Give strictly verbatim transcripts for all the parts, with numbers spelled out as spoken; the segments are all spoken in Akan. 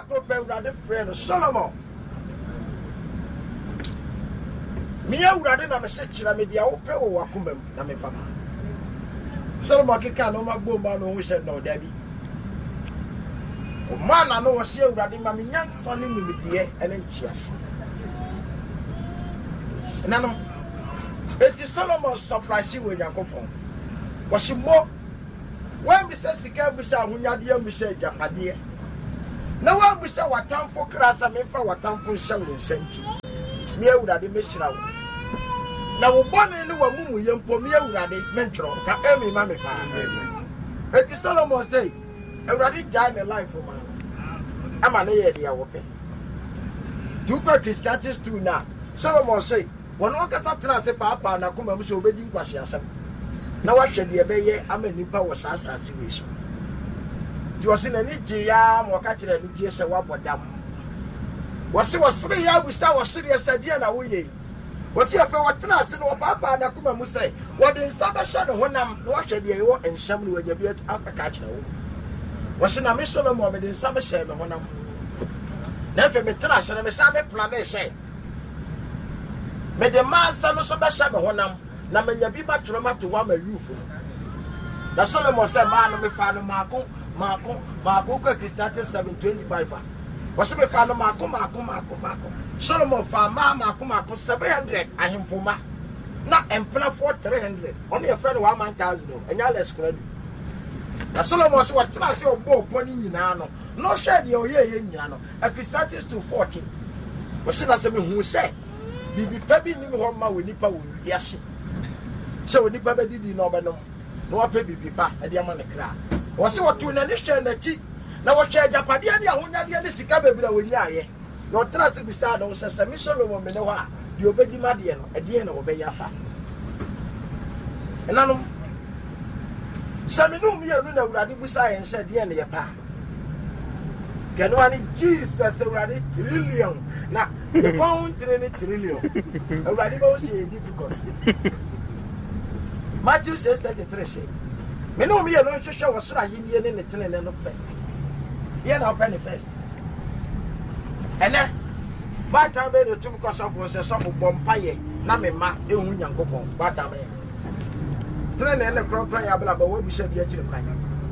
akrope urade friend Solomon me urade na me se kira me dia wo pe wo wakomam na me fama Solomon keka no magbo ma no hu said no dabi o mana no wo se urade ma me nyansa ne nimidie ene ntiase nanom eti Solomon surprise we Yakobon was mo when we say sika busa hunyade am busa japade na wa busa watamfo krasa me fa watamfo hyew nsanti me urade me hyira wo na wo bone ne wa mumu yempo me urade mentro ka emi ma me pa eti Solomon say urade die the life for man ama ne ye dia wo pe two Christians too now Solomon say one okasa tra se papa na kuma mu so obedi nkwase asem na wa hwede e beye ama nipa wo sasa situation di wo se na ni je ya mo ka kire ni je se wa bodam wo se wo sire ya bu sta wo sire sadie na wo ye wo se afa wo tra se no papa na kuma mu se wo de nsa ba sha no honam na wo hwede e wo enhyam no waja bi aka kire wo wo se na me Solomon me de nsa ba sha me honam na fe me tra se na me sa me plan e she me de man sa no so ba sha me honam na menya bi ba troma to wa ma yufu na Solomon say man no me fa no mako mako mako ka Christian seven twenty-five wa so me fa no mako mako mako mako Solomon fa ma mako mako seven hundred ahemfoma na empla for three hundred on your friend one thousand enya less credit na Solomon so wa tra se obo poni nyina no no share de oye ye nyina no Ecclesiastes two fourteen wa se na se me hu say bibi pabi ni ho ma we nipa wo wiase se we nipa be didi na obenom na wa pa bibi pa e de ama ne kra wo se wo tu na ni hwe na ti na wo hwe japade ne ahonyade ne sika bebira wo nya aye na o tra se bisa na wo se se mi Solomon me ne ho a de obedi made no e de na wo be yafa enanum saminu mi enu na urade busa yen se de ne ye pa kanu ani Jesus urade trillion na the pound trillion urade ba o se difficult Matthew says thirty-three say me no me enu hwehwe wo sora yenie ne ne tene no first ye na open first ene ba ta be no tum cause of was so bompaye na me ma ehu Nyankopon ba ta me tene ne ne kro kro ya bla ba wo bi se bi akire kwan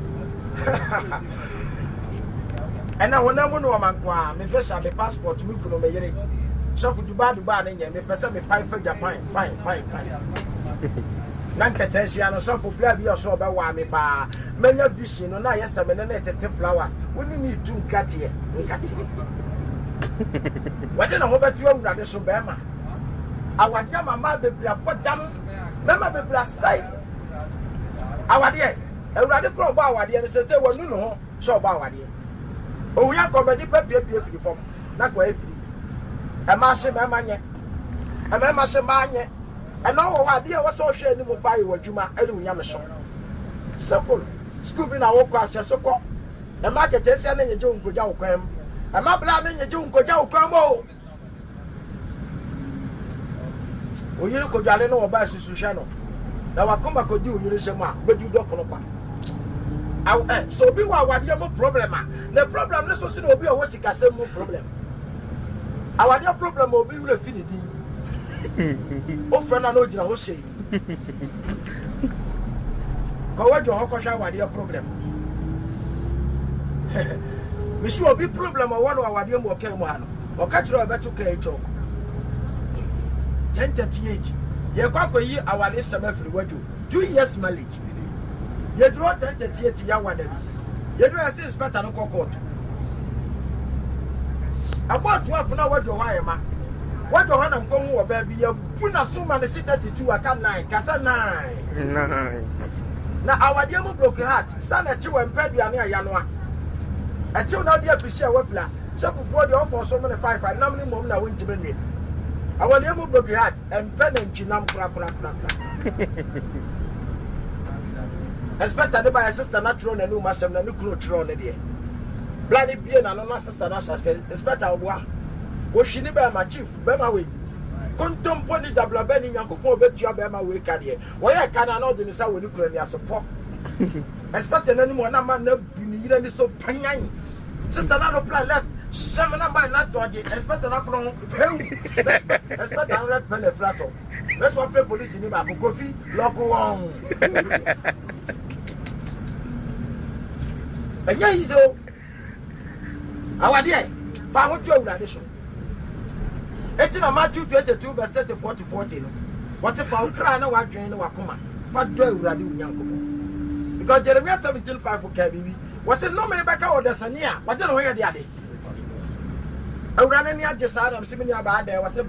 ena wona mu no man kwa me visa me passport mi kuno me yere so fu Dubai Dubai ne nya me pese me pai fa Japan fine fine fine nanka tensia no so fu bla bi so be wa me ba menya vision no na yesa me ne tete flowers woni ni tu nkate nkate wade na ho betu awurade so be ma awade mama bebia podam mama bebia sai awade awurade kro ba awade ne se se wonu no ho so ba awade o ya ko be di papie pie firi fom na ko afiri e ma se me ma nye e ma ma se ma nye e no wo ade e wo so hwe ni mo ba yi wadwuma e de unya me so simple school bi na wo kwa hye so ko e ma kete sia na nyeje unkoja wo kwam e ma bla na nyeje unkoja wo kwam o o yiri ko jale no wo ba susu hwe no na wakomba ko di o yiri se ma bedu do kono kwa aw eh so bi wa wade mo problem a the problem ne so se no obi o wosika se mo problem awade problem obi wure fini di o frana no jira ho sei ko wajo ho ko sha wade problem mi su obi problem o wano awade mo ke mo ha no o ka kire obeto ka e chok ten thirty-eight ye kwa ko yi awale sama firi wajo two years marriage ye draw ten thirty-eight ya wada bi ye draw say inspector no court about twelve na wajo wa ye ma wajo ha na nko hu wo ba bi ye bu na so ma ne thirty-two aka nine kasa nine nine na awade mo broken heart sa na chi we mpaduane aya no a e chi na de appreciate we bla chefufuo de offer so me five five nam ni mom na won tibe nwe awade mo broken heart empe na ntwinam kura kura kura expect the by sister natural na no masem na no kuro tro ne de blani bie na no na sister na so say expect awwa wo hwini ba ma chief ba ma we kontompo ni dabla ba ni Nyankopon obetua ba ma we ka de wo ye ka na no de ni sa wo ni kuro ni asopọ expect na ni mo na ma na bu ni yire ni so panyan sister na no plan left Seminar by not dodgy, expect enough from expect one hundred penny flat. That's what free police in Ibaku coffee, local one. And yeah, he's so. Our dear, found your addition. eighteen of Matthew twenty-two, verse thirty-four to fourteen. What's if our crown or drain or Wakuma? What do you radu young? Because Jeremiah seventeen five for Kabi was it no man back out the Sania, but don't hear the other. I ran any just out of Similia bad there was a